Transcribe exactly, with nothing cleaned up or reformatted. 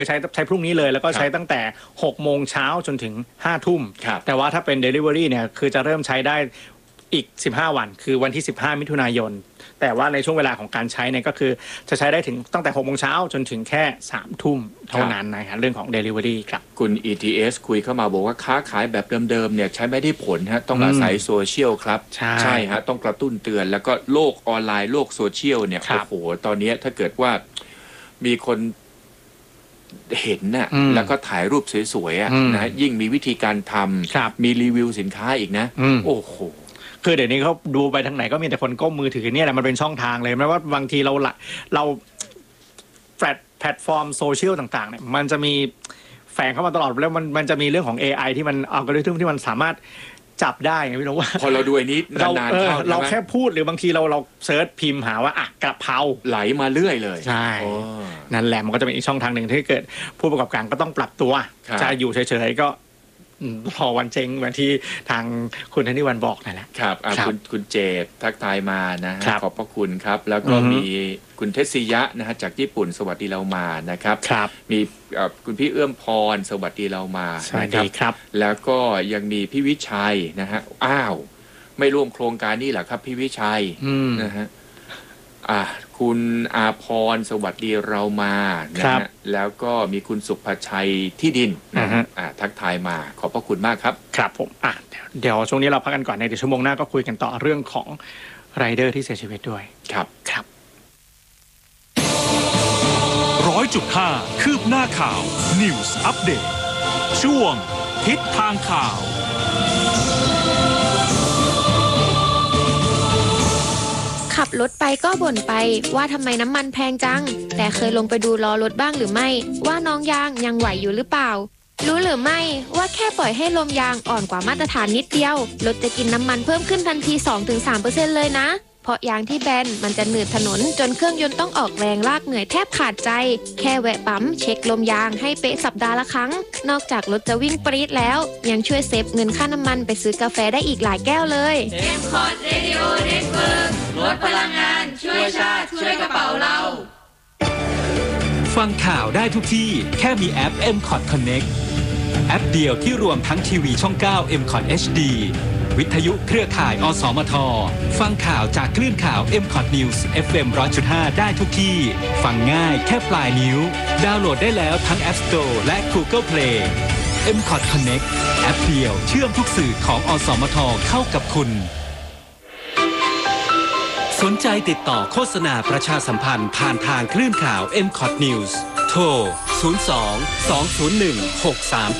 ใช้ใช้พรุ่งนี้เลยแล้วก็ใช้ตั้งแต่หกโมงเช้าจนถึงห้าทุ่มแต่ว่าถ้าเป็น Delivery เนี่ยคือจะเริ่มใช้ได้อีกสิบห้าวันคือวันที่สิบห้ามิถุนายนแต่ว่าในช่วงเวลาของการใช้เนี่ยก็คือจะใช้ได้ถึงตั้งแต่หกโมงเช้าจนถึงแค่สามทุ่มเท่านั้นนะครับเรื่องของ Delivery ครับคุณ อี ที เอส คุยเข้ามาบอกว่าค้าขายแบบเดิมๆเนี่ยใช้ไม่ได้ผลฮะต้องอาศัยโซเชียลครับใช่ฮะต้องกระตุ้นเตือนแล้วก็โลกออนไลน์โลกโซเชียลเนี่ยโอ้โหตอนนี้ถ้าเกิดว่ามีคนเห็นน่ะแล้วก็ถ่ายรูปสวยๆนะยิ่งมีวิธีการทำมีรีวิวสินค้าอีกนะโอ้โหคือเดี๋ยวนี้เขาดูไปทางไหนก็มีแต่คนก้มมือถือเนี่ยแหละมันเป็นช่องทางเลยไม่ว่าบางทีเราเราแพลตแพลตฟอร์มโซเชียลต่างๆเนี่ยมันจะมีแฝงเข้ามาตลอดแล้วมันมันจะมีเรื่องของ เอ ไอ ที่มันอัลกอริทึมที่มันสามารถจับได้ไงพี่น้องว่าพอเราดูอันนี้นานๆเข้าเราแค่พูดหรือบางทีเราเราเซิร์ชพิมพ์หาว่าอ่ะกระเพราไหลมาเรื่อยเลยใช่นั่นแหละมันก็จะเป็นอีกช่องทางหนึ่งที่เกิดผู้ประกอบการก็ต้องปรับตัวจะอยู่เฉยๆก็พอวันเจงเหมือนที่ทางคุณธนิวันบอกนั่นแหละครับคุณคุณเจตทักทายมานะฮะขอบพระคุณครับแล้วก็มีคุณเทศิยะนะฮะจากญี่ปุ่นสวัสดีเรามานะครับมีคุณพี่เอื้อมพรสวัสดีเรามาสวัสดีครับแล้วก็ยังมีพี่วิชัยนะฮะอ้าวไม่ร่วมโครงการนี้เหรอครับพี่วิชัยนะฮะอ่าคุณอาพรสวัสดีเรามานะฮะแล้วก็มีคุณสุภชัยที่ดินนะฮะทักทายมาขอบพระคุณมากครับครับผมอ่ะเดี๋ยวช่วงนี้เราพักกันก่อนในเดี๋ยวชั่วโมงหน้าก็คุยกันต่อเรื่องของไรเดอร์ที่เสียชีวิตด้วยครับครับร้อยจุดห้าคืบหน้าข่าว News Update ช่วงทิศทางข่าวขับรถไปก็บ่นไปว่าทำไมน้ำมันแพงจังแต่เคยลงไปดูล้อรถบ้างหรือไม่ว่าน้องยางยังไหวอยู่หรือเปล่ารู้หรือไม่ว่าแค่ปล่อยให้ลมยางอ่อนกว่ามาตรฐานนิดเดียวรถจะกินน้ำมันเพิ่มขึ้นทันที สองถึงสามเปอร์เซ็นต์ เลยนะเพราะยางที่แบนมันจะหนืดถนนจนเครื่องยนต์ต้องออกแรงลากเหนื่อยแทบขาดใจแค่แวะปั๊มเช็คลมยางให้เป๊ะสัปดาห์ละครั้งนอกจากรถจะวิ่งปรี๊ดแล้วยังช่วยเซฟเงินค่าน้ำมันไปซื้อกาแฟได้อีกหลายแก้วเลยเอ็ม คอร์ด Radio Network ลดพลังงานช่วยชาติช่วยกระเป๋าเราฟังข่าวได้ทุกที่แค่มีแอป เอ็ม คอร์ด Connect แอปเดียวที่รวมทั้งทีวีช่อง เก้า เอ็ม คอร์ด เอช ดี วิทยุเครือข่าย อสมท ฟังข่าวจากคลื่นข่าว เอ็ม คอร์ด News เอฟ เอ็ม หนึ่งร้อยจุดห้า ได้ทุกที่ฟังง่ายแค่ปลายนิ้วดาวน์โหลดได้แล้วทั้ง App Store และ Google Play เอ็ม คอร์ด Connect แอปเดียวเชื่อมทุกสื่อของอสมทเข้ากับคุณสนใจติดต่อโฆษณาประชาสัมพันธ์ผ่านทางคลื่นข่าว เอ็ม คอร์ด News โทร ศูนย์ สอง สอง ศูนย์ หนึ่ง หก สาม